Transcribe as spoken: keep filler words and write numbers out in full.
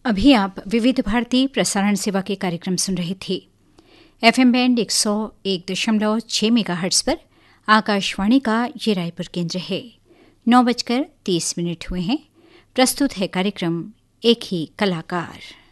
अभी आप विविध भारती प्रसारण सेवा के कार्यक्रम सुन रहे थे। एफएम बैंड एक सौ एक दशमलव छह मेगाहर्ट्ज पर आकाशवाणी का ये रायपुर केंद्र है। नौ बजकर तीस मिनट हुए हैं। प्रस्तुत है कार्यक्रम एक ही कलाकार।